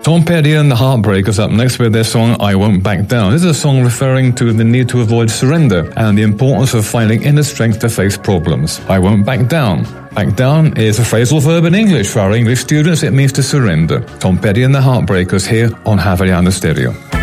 Tom Petty and the Heartbreakers up next with their song I Won't Back Down. This is a song referring to the need to avoid surrender and the importance of finding inner strength to face problems. I won't back down. Back down is a phrasal verb in English. For our English students, it means to surrender. Tom Petty and the Heartbreakers here on Havaiana Stereo.